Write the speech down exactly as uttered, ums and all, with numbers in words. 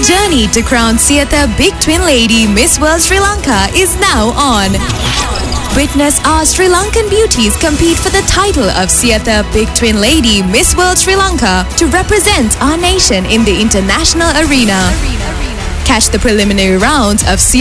journey to crown Siyatha Big Twin Lady Miss World Sri Lanka is now on. Witness our Sri Lankan beauties compete for the title of Siyatha Big Twin Lady Miss World Sri Lanka to represent our nation in the international arena. Catch the preliminary rounds of